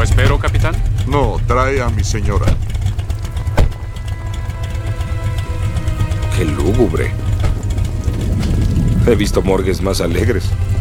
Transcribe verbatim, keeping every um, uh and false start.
¿Lo espero, capitán? No, trae a mi señora. Qué lúgubre. He visto morgues más alegres.